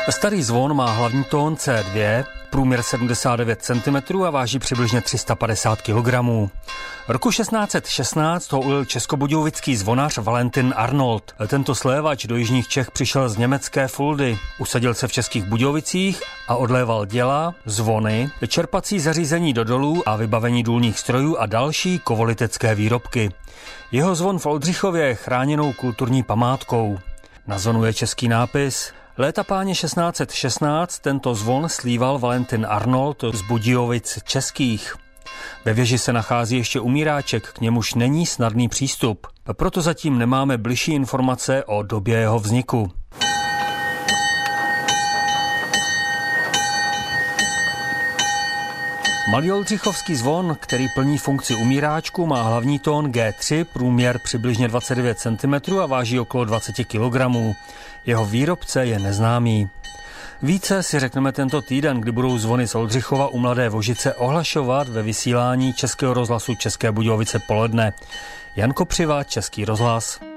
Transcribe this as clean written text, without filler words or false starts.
Starý zvon má hlavní tón C2, průměr 79 cm a váží přibližně 350 kg. Roku 1616 ho ulil českobudějovický zvonař Valentin Arnold. Tento slévač do jižních Čech přišel z německé Fuldy. Usadil se v Českých Budějovicích a odléval děla, zvony, čerpací zařízení do dolů a vybavení důlních strojů a další kovolitecké výrobky. Jeho zvon v Oldřichově je chráněnou kulturní památkou. Na zvonu je český nápis. Léta páně 1616 tento zvon slíval Valentin Arnold z Budějovic českých. Ve věži se nachází ještě umíráček, k němuž není snadný přístup. Proto zatím nemáme bližší informace o době jeho vzniku. Malý oldřichovský zvon, který plní funkci umíráčku, má hlavní tón G3, průměr přibližně 29 cm a váží okolo 20 kg. Jeho výrobce je neznámý. Více si řekneme tento týden, kdy budou zvony z Oldřichova u Mladé Vožice ohlašovat ve vysílání Českého rozhlasu České Budějovice poledne. Jan Kopřiva, Český rozhlas.